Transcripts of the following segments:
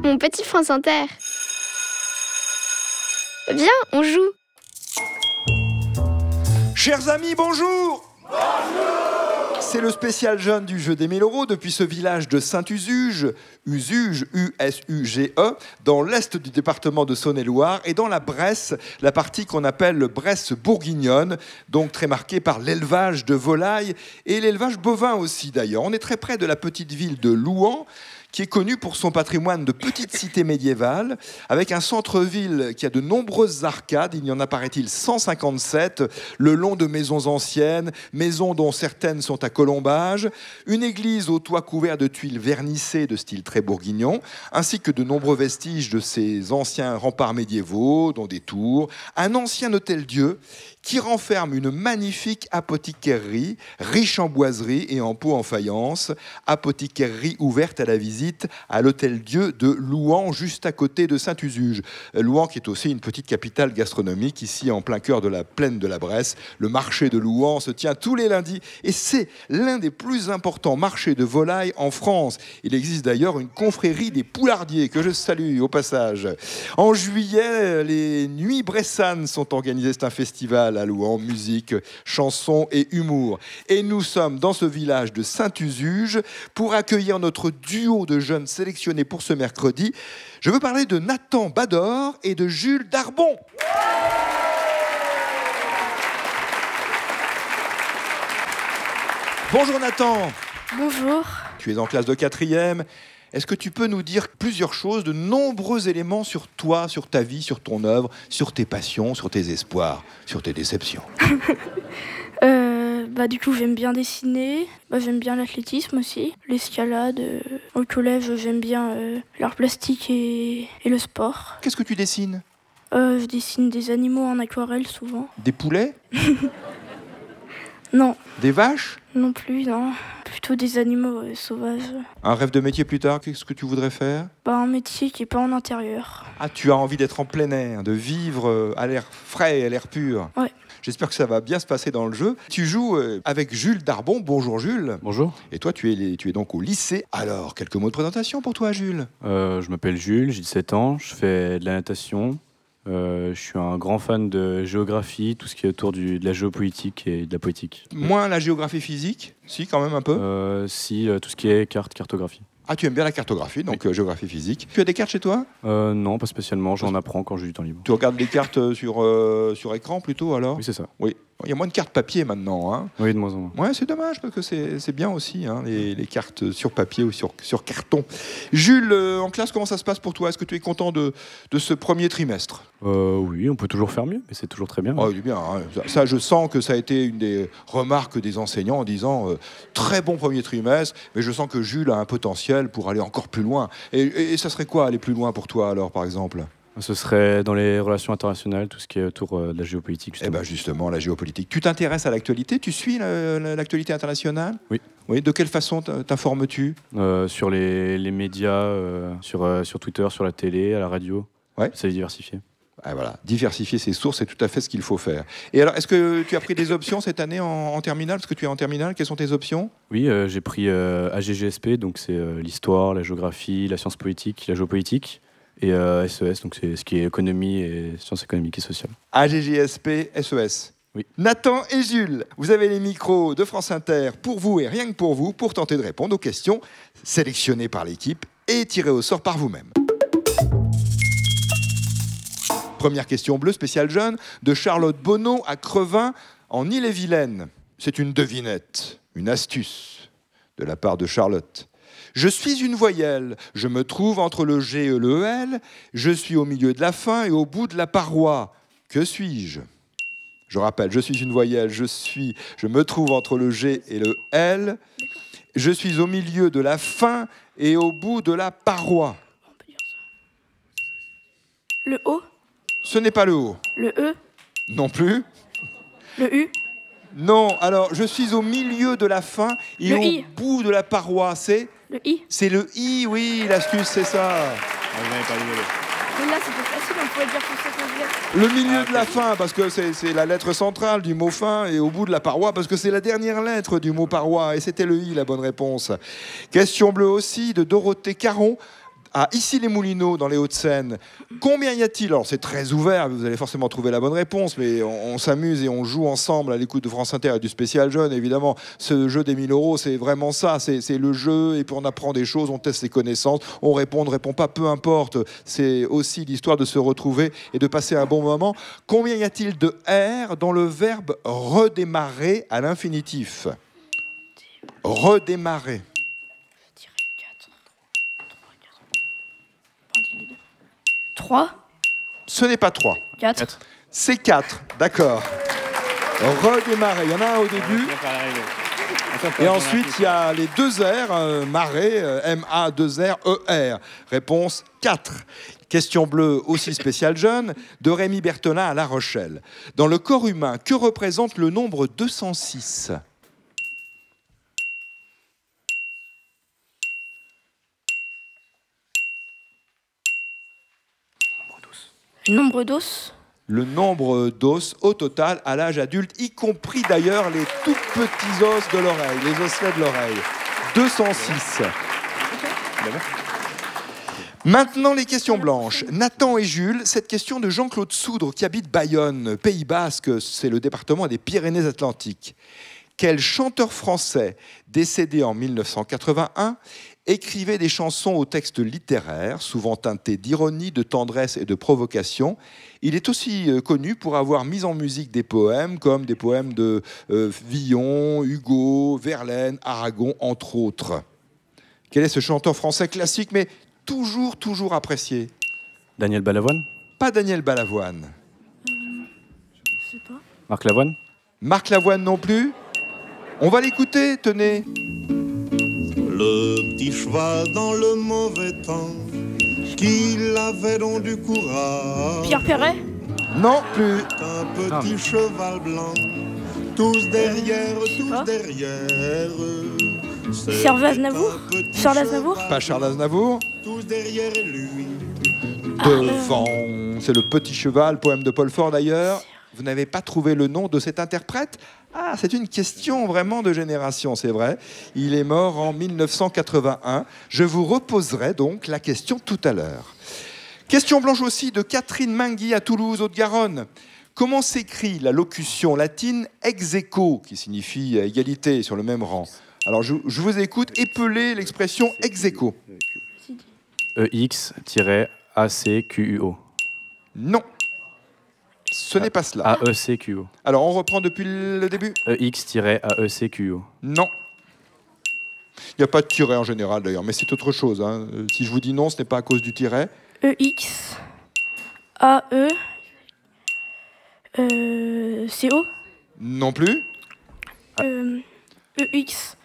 Mon petit France Inter. Viens, on joue. Chers amis, bonjour. C'est le spécial jeune du jeu des 1000 euros depuis ce village de Saint-Usuge, Usuge, U-S-U-G-E, dans l'est du département de Saône-et-Loire et dans la Bresse, la partie qu'on appelle Bresse bourguignonne, donc très marquée par l'élevage de volailles et l'élevage bovin aussi d'ailleurs. On est très près de la petite ville de Louhans, qui est connue pour son patrimoine de petites cités médiévales, avec un centre-ville qui a de nombreuses arcades, il y en a paraît-il 157, le long de maisons anciennes, maisons dont certaines sont à colombage, une église au toit couvert de tuiles vernissées de style très bourguignon, ainsi que de nombreux vestiges de ces anciens remparts médiévaux, dont des tours, un ancien hôtel-dieu qui renferme une magnifique apothicaire-rie, riche en boiseries et en pots en faïence, apothicaire-rie ouverte à la visite à l'hôtel-dieu de Louhans, juste à côté de Saint-Usuge. Louhans qui est aussi une petite capitale gastronomique, ici en plein cœur de la plaine de la Bresse. Le marché de Louhans se tient tous les lundis et c'est l'un des plus importants marchés de volailles en France. Il existe d'ailleurs une confrérie des poulardiers que je salue au passage. En juillet, les Nuits bressanes sont organisées, c'est un festival à Louhans, musique, chansons et humour. Et nous sommes dans ce village de Saint-Usuge pour accueillir notre duo de jeunes sélectionnés pour ce mercredi. Je veux parler de Nathan Bador et de Jules Darbon. Bonjour Nathan. Bonjour. Tu es en classe de 4e. Est-ce que tu peux nous dire plusieurs choses, de nombreux éléments sur toi, sur ta vie, sur ton œuvre, sur tes passions, sur tes espoirs, sur tes déceptions? Du coup, j'aime bien dessiner, j'aime bien l'athlétisme aussi, l'escalade. Au collège, j'aime bien l'art plastique et le sport. Qu'est-ce que tu dessines? Je dessine des animaux en aquarelle souvent. Des poulets? Non. Des vaches? Non plus, non. Plutôt des animaux sauvages. Un rêve de métier plus tard, qu'est-ce que tu voudrais faire? Un métier qui n'est pas en intérieur. Ah, tu as envie d'être en plein air, de vivre à l'air frais, à l'air pur. Ouais. J'espère que ça va bien se passer dans le jeu. Tu joues avec Jules Darbon. Bonjour Jules. Bonjour. Et toi, tu es donc au lycée. Alors, quelques mots de présentation pour toi, Jules. Je m'appelle Jules, j'ai 17 ans, je fais de la natation. Je suis un grand fan de géographie, tout ce qui est autour de la géopolitique et de la politique. Moins la géographie physique, si, quand même un peu. Tout ce qui est cartographie. Ah, tu aimes bien la cartographie, donc géographie physique. Tu as des cartes chez toi? Non, pas spécialement, j'en apprends quand j'ai du temps libre. Tu regardes les cartes sur écran plutôt alors? Oui, c'est ça. Oui. Il y a moins de cartes papier maintenant. Hein. Oui, de moins en moins. Ouais, c'est dommage parce que c'est bien aussi, hein, les cartes sur papier ou sur carton. Jules, en classe, comment ça se passe pour toi? Est-ce que tu es content de ce premier trimestre? Oui, on peut toujours faire mieux, mais c'est toujours très bien. Oh, il est bien. Hein. Ça, je sens que ça a été une des remarques des enseignants en disant très bon premier trimestre, mais je sens que Jules a un potentiel pour aller encore plus loin. Et ça serait quoi aller plus loin pour toi alors, par exemple? Ce serait dans les relations internationales, tout ce qui est autour de la géopolitique. Eh bien justement, la géopolitique. Tu t'intéresses à l'actualité? Tu suis l'actualité internationale? Oui. Oui. De quelle façon t'informes-tu? Sur les médias, sur Twitter, sur la télé, à la radio. Ouais. C'est diversifié. Ah, voilà. Diversifier ses sources, c'est tout à fait ce qu'il faut faire. Et alors, est-ce que tu as pris des options cette année en terminale? Parce que tu es en terminale, quelles sont tes options? Oui, j'ai pris AGGSP, donc c'est l'histoire, la géographie, la science politique, la géopolitique. Et SES, donc c'est ce qui est économie et sciences économiques et sociales. AGGSP, SES. Oui. Nathan et Jules, vous avez les micros de France Inter pour vous et rien que pour vous, pour tenter de répondre aux questions sélectionnées par l'équipe et tirées au sort par vous-même. Première question bleue, spéciale jeune, de Charlotte Bonneau à Crevin, en Ille-et-Vilaine. C'est une devinette, une astuce de la part de Charlotte. Je suis une voyelle, je me trouve entre le G et le L, je suis au milieu de la fin et au bout de la paroi. Que suis-je? Je rappelle, je suis une voyelle, je me trouve entre le G et le L, je suis au milieu de la fin et au bout de la paroi. On peut dire ça. Le O? Ce n'est pas le O. Le E? Non plus. Le U? Non, alors je suis au milieu de la fin et Le au I. bout de la paroi, c'est? Le I? C'est le I, oui, l'astuce c'est ça. Mais là, c'était facile, on pouvait dire tout ça qu'on voulait. Le milieu de la fin, parce que c'est la lettre centrale du mot fin, et au bout de la paroi, parce que c'est la dernière lettre du mot paroi, et c'était le I, la bonne réponse. Question bleue aussi, de Dorothée Caron, à Issy-les-Moulineaux, dans les Hauts-de-Seine. Combien y a-t-il? Alors c'est très ouvert, vous allez forcément trouver la bonne réponse, mais on s'amuse et on joue ensemble à l'écoute de France Inter et du spécial jeune. Évidemment, ce jeu des 1000 euros, c'est vraiment ça, c'est le jeu, et puis on apprend des choses, on teste ses connaissances, on répond, on ne répond pas, peu importe. C'est aussi l'histoire de se retrouver et de passer un bon moment. Combien y a-t-il de R dans le verbe redémarrer à l'infinitif? Redémarrer. 3, Ce n'est pas 3, 4. c'est 4, d'accord. Redémarrer, il y en a un au début. Et ensuite, il y a les deux R, marrer, M-A-2-R-E-R. Réponse 4. Question bleue, aussi spéciale jeune, de Rémi Berthelin à La Rochelle. Dans le corps humain, que représente le nombre 206? Le nombre d'os. Le nombre d'os au total à l'âge adulte, y compris d'ailleurs les tout petits os de l'oreille, les osselets de l'oreille. 206. Maintenant, les questions blanches. Nathan et Jules, cette question de Jean-Claude Soudre qui habite Bayonne, Pays Basque, c'est le département des Pyrénées-Atlantiques. Quel chanteur français, décédé en 1981, écrivait des chansons au texte littéraire, souvent teintés d'ironie, de tendresse et de provocation? Il est aussi connu pour avoir mis en musique des poèmes, comme des poèmes de Villon, Hugo, Verlaine, Aragon, entre autres. Quel est ce chanteur français classique, mais toujours apprécié? Daniel Balavoine? Pas Daniel Balavoine. Je sais pas. Marc Lavoine? Marc Lavoine non plus. On va l'écouter, tenez. Le petit cheval dans le mauvais temps, qu'il avait donc du courage. Pierre Perret. Non plus. Un petit cheval blanc, tous derrière, pas. Charles Aznavour. Charles Aznavour. Pas Charles Aznavour. Tous derrière lui. Devant. C'est le petit cheval, poème de Paul Fort d'ailleurs. Vous n'avez pas trouvé le nom de cet interprète? Ah, c'est une question vraiment de génération, c'est vrai. Il est mort en 1981. Je vous reposerai donc la question tout à l'heure. Question blanche aussi de Catherine Mingui à Toulouse, Haute-Garonne. Comment s'écrit la locution latine ex aequo, qui signifie égalité sur le même rang? Alors je vous écoute, épelez l'expression ex aequo. EX-ACQUO. Non. Ce n'est pas cela. AECQO. Alors, on reprend depuis le début? EX-AECQO. Non. Il n'y a pas de tiret en général, d'ailleurs, mais c'est autre chose. Hein. Si je vous dis non, ce n'est pas à cause du tiret. EX. AE. CO. Non plus. EX.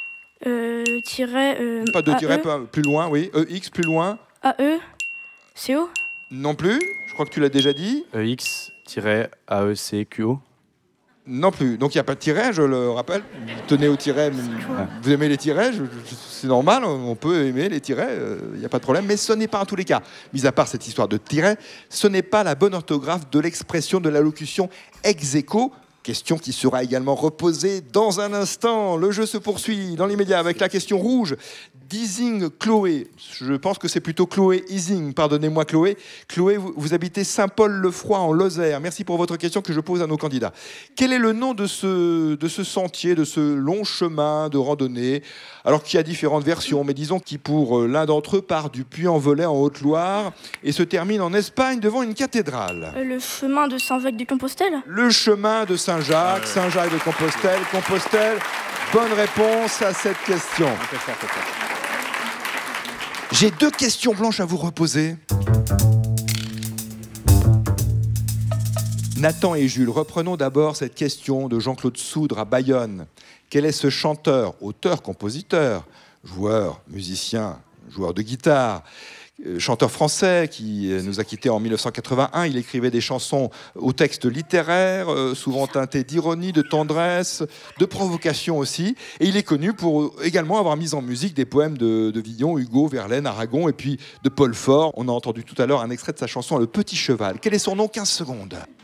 Pas de tiret, plus loin, oui. EX, plus loin. AE. CO. Non plus. Je crois que tu l'as déjà dit. EX-AECQO. Non plus. Donc il n'y a pas de tiret, je le rappelle. Tenez au tiret. Vous aimez les tirets, c'est normal, on peut aimer les tirets, il n'y a pas de problème. Mais ce n'est pas en tous les cas, mis à part cette histoire de tiret, ce n'est pas la bonne orthographe de l'expression de l'allocution ex aequo. Question qui sera également reposée dans un instant. Le jeu se poursuit dans l'immédiat avec la question rouge d'Ising Chloé. Je pense que c'est plutôt Chloé Ising, pardonnez-moi Chloé. Chloé, vous habitez Saint-Paul-le-Froid en Lozère. Merci pour votre question que je pose à nos candidats. Quel est le nom de ce sentier, de ce long chemin de randonnée? Alors qu'il y a différentes versions, mais disons qui pour l'un d'entre eux part du Puy-en-Velay en Haute-Loire et se termine en Espagne devant une cathédrale. Le chemin de Saint-Jacques-de-Compostelle. Le chemin de Saint-Jacques, Saint-Jacques de Compostelle, Compostelle. Bonne réponse à cette question. J'ai deux questions blanches à vous reposer. Nathan et Jules, reprenons d'abord cette question de Jean-Claude Soudre à Bayonne. Quel est ce chanteur, auteur, compositeur, joueur, musicien, joueur de guitare, chanteur français qui nous a quittés en 1981. Il écrivait des chansons au texte littéraire, souvent teintés d'ironie, de tendresse, de provocation aussi. Et il est connu pour également avoir mis en musique des poèmes de Villon, Hugo, Verlaine, Aragon et puis de Paul Fort. On a entendu tout à l'heure un extrait de sa chanson Le Petit Cheval. Quel est son nom? 15 secondes.